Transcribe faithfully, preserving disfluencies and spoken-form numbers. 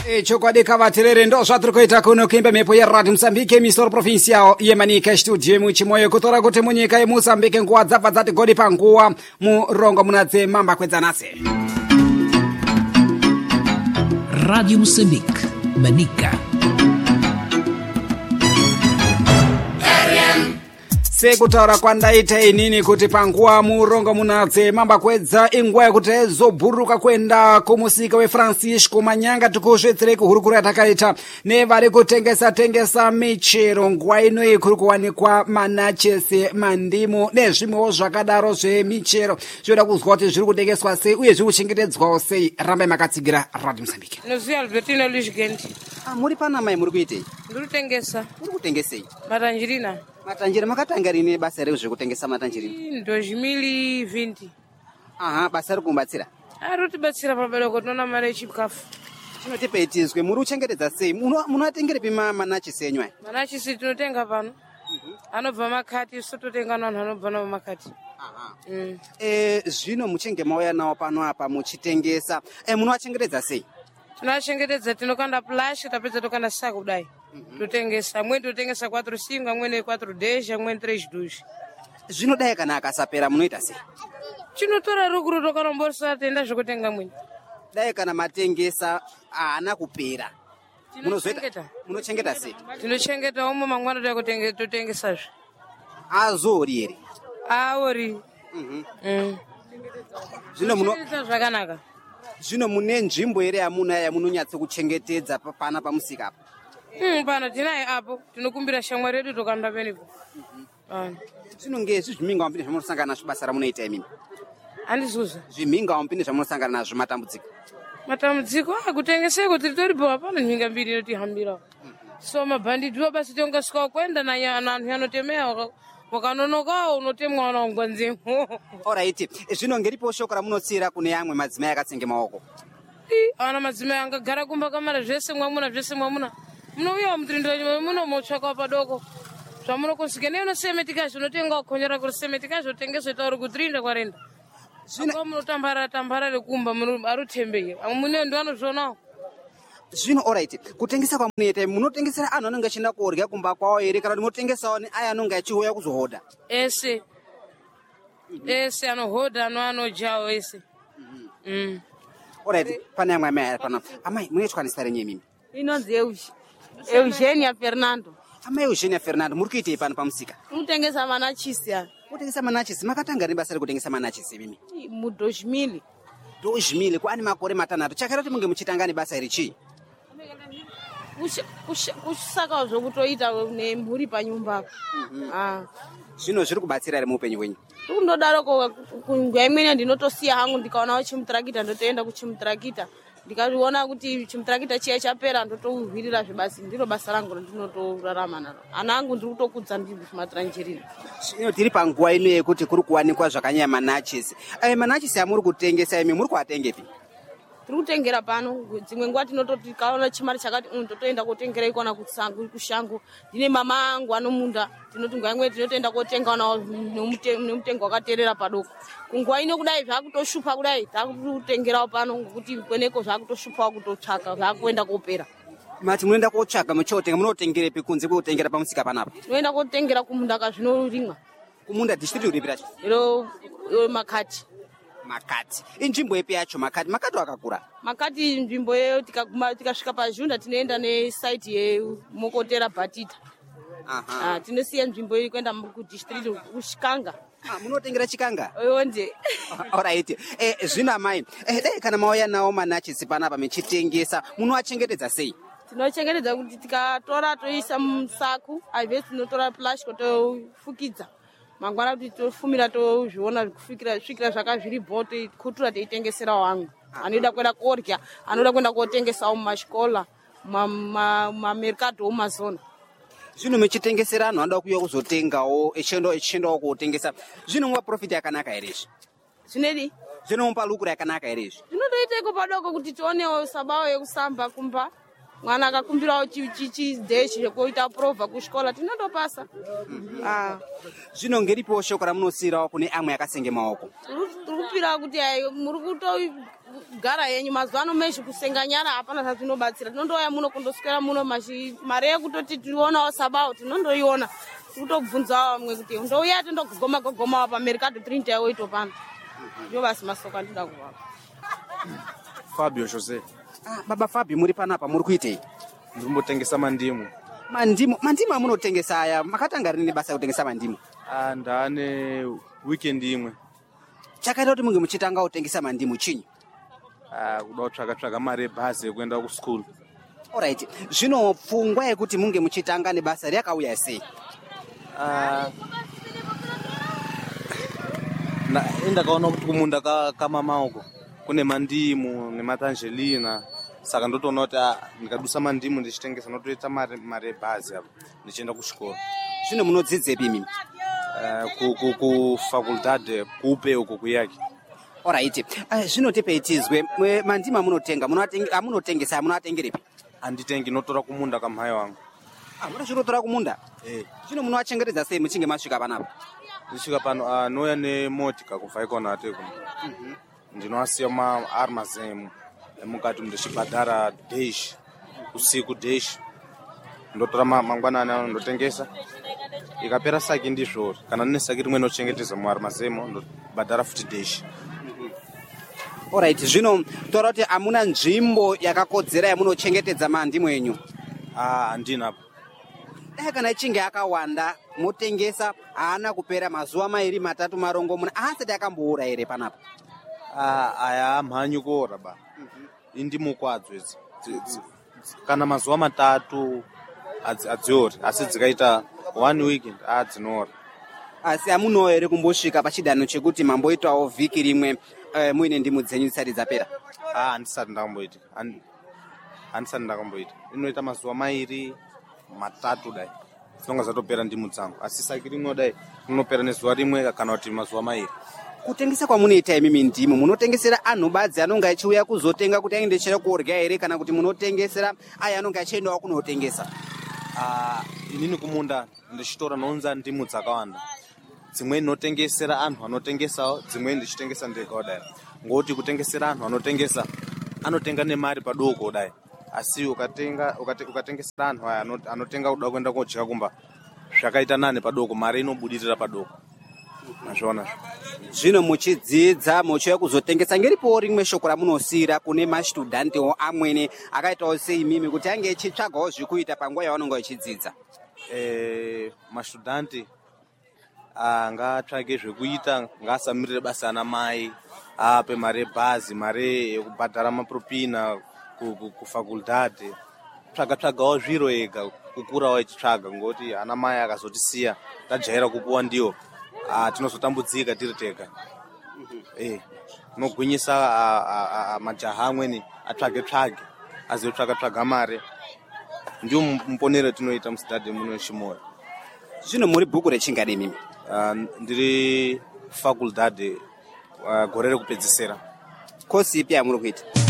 chokwadi kavaterere ndo zvatiri kuita kuno kuimba mhepo yeradio Mozambique misoro provincial yemanika studio muchimoyo kutora kuti munyika yeMozambique nguva dzabva dzati godi panguva murongo muna dzemamba kwedzanase. Radio Moçambique, Manica. Sekutaura kwandaita inini kuti panguva murongo muna dzemamba kwedza inguva yekuti zobhuruka kwenda kumusika weFrancisco Manyanga tikuzvetsere kuhurukuru yatakaita nevari kutengesa tengesa michero nguva ino kuri kuwanikwa manachesi mandimu nezvimwewo zvakadaro zvemichero zvoda kuzwa kuti zviri kutengeswa sei uye zviri kuchengetedzwawo sei. Rambai makatsigira Radio Mozambique. Nozi Albertina Luis Gendi. Ah, muri pana mai muri kuitei? Ndiri kutengesa. Muri kutengesei? Matanjirina. Matanjiri makatanga rini basa rezvekutengesa matanjiri? dois mil e vinte. Aha, basa rikubatsira. Ari kutibatsira pabereko tinoona mari yechikafu. Chinotipei tizwe muri kuchengetedza sei? Munotengere pima manachisi enyu aya? Manachisi tinotenga pano. Anobva makati sototenga vanhu vanobva navo makati. Aha. Mm. Eh, zvino muchenge mauya nawo pano apa muchitengesa. Eh, munovachengetedza sei? Tinochengetedza tinokanda plash tapedza tokanda saka kudai. Totengesa amweni totengesa quatro cinco amweni quatro dez amweni três dois. Zvinodai kana akasapera munoita sei? Chinotora rukuru tokaromboresa tenda zvokutenga mwini. Dai kana matengesa haana kupera. Munozoita munochengeta sei? Tinochengeta omo mangwana totenge totengesazve. Azori ere? Aori. Mhm. Mm. Zvino muno zvakanaka. Zvino mune nzvimbo ere yamuna yamunonyatsa kuchengetedza pana pamusika apa? Mm, pana tinaye apo tinokumbira shamwari yedu tokanda penipo. Ah. Zvino ngezvi zviminga wampini zvamunosangana nazvo basa ramunoita imimi? Handizuza. Zviminga wampini zvamunosangana nazvo matambudziko? Matambudziko akutengeseko tiri toripo hapana nhinga mbiri inotihambira. So mabhandidhiwo basi tongasvika kwenda nanhu anotemea wakanonokawo unotemwa wanaungwa nzemo. Alright. Zvino ngeripo shoko ramunotsira kune yamwe madzimai akatsenge maoko? Ana madzimai angagara kumba kamara zvese mwamuna zvese mwamuna. Munouya mutirindira muno motsvaka padoko. Zvamunokusika neunosemetika zvinotenga konyera kusemetika zvotengeswa tauri kutirinda kwarenda. Zvino munotambara tambara rekumba arutembeye. Amune ndo anozvonawo. Zvino alright. Kutengesa kwamunoita munotengesera anhu anenge achida kurya kumba kwawo ere kana munotengesawo aya anenge achiuya kuzohoda? Ese. Ese anohoda ano anojawo ese. Mm. Alright. Pana yamwe amai pana. Amai munoitwa nesita renyu imimi? Inonzi Eugenia Fernando. Amai Eugenia Fernando muri kuitei pano pamusika? Unotengesa manachisi aya. Kutengesa manachisi makatanga rini basa rekutengesa manachisi imimi? Mu dois mil. dois mil kwani makore matanhatu. Chakaita kuti munge muchitangani basa iri chii? Kusaka zvokutoita nemhuri panyumba. Ah. Zvino zviri kubatsira ere muupenyu hwenyu? Kundodaroko nguva imweni ndinotosiya hangu ndikaonawo chimutractor ndotoenda kuchimutractor. Ndikaona kuti chimutractor chiya chapera ndotohwirira zvebasi ndiro basa rangu ndinotorarama naro. Ana angu ndiri kutokudza ndiri kumatranjerini. Zvino tiri panguva ino yekuti kuri kuwanikwa zvakanyanya manachisi. Ayi manachisi amuri kutengesa imi muri kuatengepi? Tiri kutengera pano dzimwe nguva tinototi kaona chimari chakati uno totoenda kotengera ikona kutsangu kushango. Ndine mama angu anomunda tinoti nguva imwe tinotoenda kotenga nawo nemutengo wakaterera padoko. Kunguva ino kudai zvakutoshupa kudai takutengerawo pano ngokuti kweneko zvakutoshupawo kutotsvaka zvakuenda kopera. Mati munoenda kotsvaga muchotenga munotengerepi kunze kotengera pamusika panapa? Tinoenda kotengera kumunda kazvinorimwa. Kumunda district uripi racho? Iro Makati. Makati. Inzvimbo ipi yacho Makati? Makati wakakura? Makati nzvimbo yeyo tikaguma tikasvika paJunda tinoenda nesite yemokotera Bhatita. Aha. Ah, tinosiya nzvimbo iri kuenda kudistrict kuShikanga. Ah, munotengera Chikanga? Oyonde. Alright. Eh, zvina mai. Eh, dai kana mauya nawo manachisi panapa muchitengesa, munoachengetedza sei? Tinochengetedza kuti tikatora toisa musaku, aivesi tinotora plastic tofukidza. Mangwana kuti tofumira tozviona kufikira svikira zvakazviripo kutura teitengesera wangu. Anoda kwenda korya, anoda kwenda kotengesawo mumashikola, mamercado mumazona. Zvino muchitengesera anhu anoda kuuya kuzotengawo echendo echendawo kotengesa. Zvino mwa profit yakanaka ere izvi? Zvinedi? Zvinomupa lukuru yakanaka ere izvi? Zvinotoiteko padoko kuti tionewo sabawo yekusamba kumba. Mwana akakumbirawo chidheshi chekuita prova kuchikora tinondopasa. Ah. Zvino ngeripo shoko ramunosirawo kune amwe akasenge maoko. Tiri kupira kuti muri kugara yenyu mazuva ano mezvi kusenga nyara hapana zvatinobatsira. Tinondouya muno kundoswera muno mari yekutoti tionawo sabawo tinondoiona. Kutobvunzawo vamwe kuti ndouya tindogogoma gogoma pa mercado trinta yawoito pano. Ndio basi masoko andida kuvapa. Fabio Jose. Ah, baba Fabio muri panapa muri kuitei? Ndimbotengesa mandimu. Mandimu, mandimu amunotengesa aya makatanga rini basa kutengesa mandimu? Ah, ndane weekend imwe. Chakaita kuti munge muchitanga kutengesa mandimu chinyi? Ah, kuda kutsvaka tsvaka mari yebhazi yekuenda kuskulu. Alright. Zvino pfungwa yekuti munge muchitanga nebasa yakauya sei? Ah, na indakaona kuti kumunda kama maoko kune mandimu nematangelina, saka ndotoona kuti ndikadusa mandimu ndichitengesa notoita mari mari yebhazi apo ndichienda kuchikoro. Zvino munodzidzepi mimi? Uh, ku ku ku faculdade kupe uko kuyaki. Alright. Uh, zvino tipei tizwe mandimu amunotenga munotenga amunotengesa amunoatengerepi? Anditengi notora kumunda kamhai wangu. Ah, munotora kumunda? Eh. Zvino munoachengetedza sei muchinge masvika panapa? Ndisvika pano uh, noya nemotika kubva ikona ateko. Mhm. Ndinoasiya ma armazemu emukati ndechibhadhara dash usiku dash ndotora mangwanani ndotengesa ikapera saki ndizvo kana nine saki rimwe nochengetedza muarmazemo ndobhadhara futi dash. Alright, zvino tora kuti amuna nzvimbo yakakodzera yamunochengetedza mandimu enyu? Ah, handinapo. Dai kana ichinge akawanda motengesa haana kupera mazuva mairi matatu marongo muna asati akamboora here panapa? Ah, aya amhanyu kuora ba. Indimu kwadzo idzi. Kana mazuva matatu adziori asi dzikaita one weekend adzinoora. Asi amuno here kumbosvika pachidanho chekuti mamboitawo vhiki rimwe uh, muine ndimu dzenyu dzisati dzapera? Ah, handisati ndakamboita. Handisati ndakamboita. Inoita mazuva mairi matatu dai. Dzinonga dzatopera ndimu dzangu. Asi saki rimwe dai rinopera nezuva rimwe kana kuti mazuva mairi. Kutengesa kwamunoita imimi ndimu munotengesera anhu badzi anonga achiuya kuzotenga kuti aende chera kurya here kana kuti munotengesera aya anonga achiendawo kunotengesa? Ah, inini kumunda ndichitora nounza ndimu dzakawanda. Dzimweni notengesera anhu anotengesawo, dzimweni ndichitengesa ndega kudai. Ngoti kutengesera anhu anotengesa anotenga nemari padoko kudai. Asi ukatenga ukatengesera anhu aya anotenga kuda kuenda kodya kumba zvakaita nane padoko, mari inobudirira padoko. Nazvona. Zvino muchidzidza muchiuya kuzotengesa ngeripo rimwe shoko ramunosira kune mastudhantiwo amwene akaitawo seimimi kuti ange achitsvagawo zvekuita panguva yavanonga vachidzidza? Eh, mastudhanti ngatsvage zvekuita, ngaasamirire basa ana mai, ape mari yebhazi, mari yekubhadhara mapropina kufaculdade. Tsvaga tsvagawo zviro ega, kukurawo achitsvaga ngoti ana mai akazotisiya tajaira kupuwa ndiwo. Ah, tinozotambudzika tiri tega. Eh, nogwinyisa majaha amweni atsvage tsvage, azotsvaga tsvaga mari. Ndio muponero tinoita mustadi muno Chimora. Zvino muri bhuku rechingade mimi? Uh, ndiri faculdade uh, gore rekupedzisira. Kosi ipi yamuri kuita?